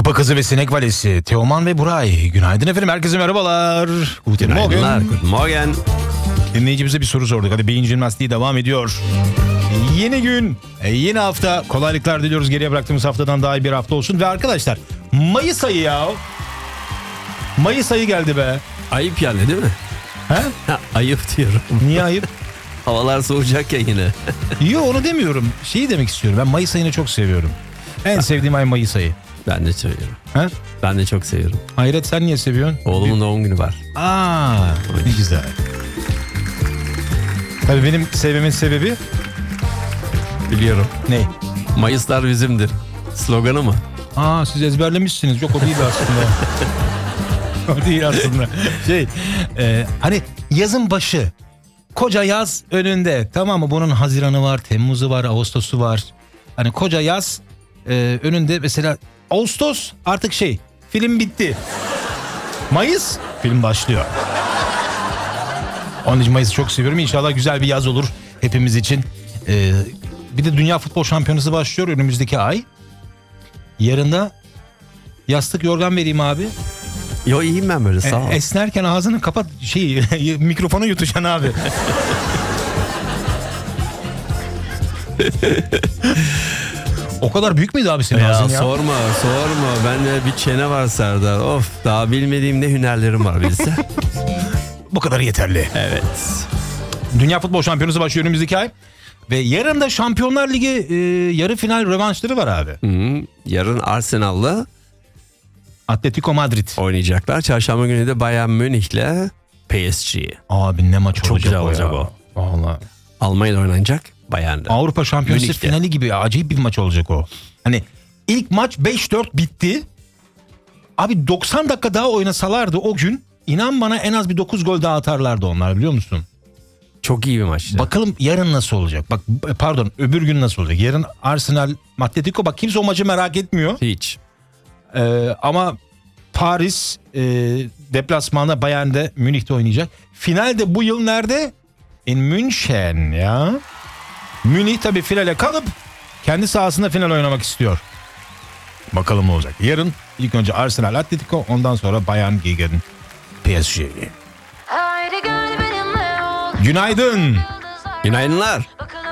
Kupa Kızı ve Sinek Valisi Teoman ve Buray. Günaydın efendim, herkese merhabalar. Guten Morgen. Guten Morgen. Dinleyicimize bir soru sorduk. Hadi beyin jimnastiği devam ediyor. Yeni gün, yeni hafta. Kolaylıklar diliyoruz. Geriye bıraktığımız haftadan daha iyi bir hafta olsun. Ve arkadaşlar, Mayıs ayı ya. Mayıs ayı geldi be. Ayıp yani, değil mi? He? Ayıp diyorum. Niye ayıp? Havalar soğuyacak ya yine. Yok, onu demiyorum. Şeyi demek istiyorum. Ben Mayıs ayını çok seviyorum. En sevdiğim ay Mayıs ayı. Ben de seviyorum. He? Ben de çok seviyorum. Hayret, sen niye seviyorsun? Oğlumun doğum günü var. Ne güzel. Tabii benim sevmemin sebebi Biliyorum. ne? Mayıslar bizimdir. Sloganı mı? Siz ezberlemişsiniz. Yok, o değil aslında. O değil aslında. Hani yazın başı. Koca yaz önünde. Tamam mı? Bunun Haziran'ı var, Temmuz'u var, Ağustos'u var. Hani koca yaz önünde. Mesela Ağustos artık film bitti. Mayıs film başlıyor. Onun için Mayıs'ı çok seviyorum. İnşallah güzel bir yaz olur hepimiz için. Bir de Dünya Futbol Şampiyonası başlıyor önümüzdeki ay. Yarın da yastık yorgan vereyim abi. Yo, iyiyim ben böyle, sağ ol. Esnerken ağzını kapat, mikrofonu yutacaksın abi. O kadar büyük müydü abi senin ağzın ya? Sorma. Bende bir çene var Serdar. Of, daha bilmediğim ne hünerlerim var bilse. Bu kadar yeterli. Evet. Dünya Futbol Şampiyonası başlıyor önümüzdeki ay. Ve yarın da Şampiyonlar Ligi yarı final rövanşları var abi. Yarın Arsenal'la Atletico Madrid oynayacaklar. Çarşamba günü de Bayern Münih'le PSG. Abi ne maç Çok olacak güzel o olacak ya. o. Vallahi. Almanya'da oynanacak, Bayern'de. Avrupa Şampiyonası Münih'te. finali gibi acayip bir maç olacak o. Hani ilk maç 5-4 bitti. Abi 90 dakika daha oynasalardı o gün, inan bana en az bir 9 gol daha atarlardı onlar, biliyor musun? Çok iyi bir maçtı. Bakalım yarın nasıl olacak? Öbür gün nasıl olacak? Yarın Arsenal Atletico, bak kimse o maçı merak etmiyor. Hiç. Ama Paris deplasmanda Bayern'de, Münih'te oynayacak. Finalde bu yıl nerede? In München ya. Münih tabii finale kalıp kendi sahasında final oynamak istiyor. Bakalım ne olacak. Yarın ilk önce Arsenal Atletico, ondan sonra Bayern gegen PSG. Günaydın. Günaydınlar.